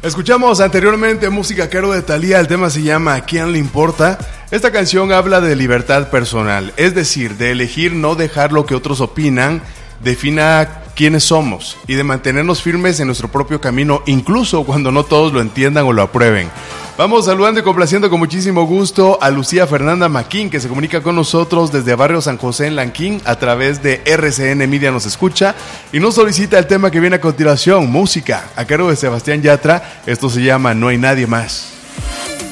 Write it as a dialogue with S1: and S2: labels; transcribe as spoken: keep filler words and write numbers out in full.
S1: Escuchamos anteriormente música caro de Thalía, el tema se llama ¿A quién le importa? Esta canción habla de libertad personal, es decir, de elegir no dejar lo que otros opinan defina quiénes somos y de mantenernos firmes en nuestro propio camino, incluso cuando no todos lo entiendan o lo aprueben. Vamos saludando y complaciendo con muchísimo gusto a Lucía Fernanda Maquín, que se comunica con nosotros desde Barrio San José en Lanquín a través de R C N Media nos escucha y nos solicita el tema que viene a continuación, música a cargo de Sebastián Yatra. Esto se llama No hay nadie más.